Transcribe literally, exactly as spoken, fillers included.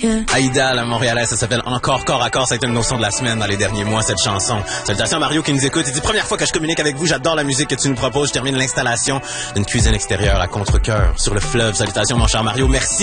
Aïda, la Montréalaise, ça s'appelle Encore corps à corps. Ça a été une notion de la semaine dans les derniers mois, cette chanson. Salutations à Mario qui nous écoute. Il dit, première fois que je communique avec vous, j'adore la musique que tu nous proposes. Je termine l'installation d'une cuisine extérieure à contre-cœur sur le fleuve. Salutations, mon cher Mario. Merci.